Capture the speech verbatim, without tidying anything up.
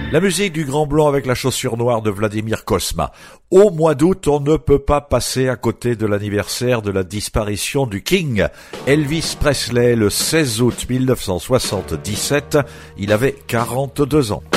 La musique du Grand Blanc avec la chaussure noire de Vladimir Cosma. Au mois d'août, on ne peut pas passer à côté de l'anniversaire de la disparition du King. Elvis Presley, le seize août mille neuf cent soixante-dix-sept, il avait quarante-deux ans.